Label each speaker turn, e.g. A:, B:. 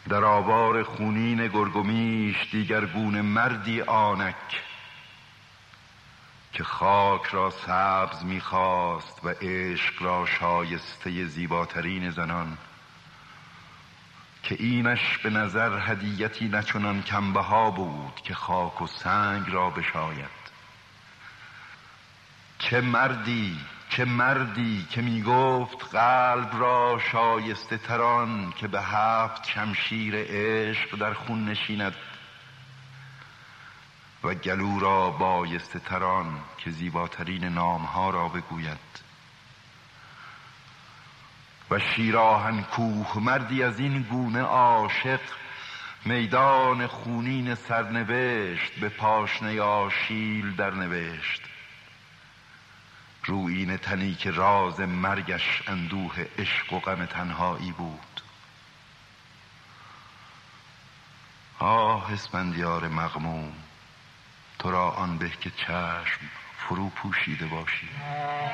A: در آوار خونین گرگومیش دیگرگونه مردی آنک که خاک را سبز می‌خواست و عشق را شایسته زیباترین زنان، که اینش به نظر هدیتی نچنان کمبها بود که خاک و سنگ را بشاید. چه مردی که می گفت قلب را شایسته تران که به 7 شمشیر عشق در خون نشیند و گلو را بایسته تران که زیباترین نامها را بگوید. و شیراهن کوه مردی از این گونه عاشق میدان خونین سرنوشت به پاشنه آشیل در نوشت. رویین تنی که راز مرگش اندوه عشق و غم تنهایی بود. آه اسفندیار مغموم، تو را آن به که چشم فرو پوشیده باشی.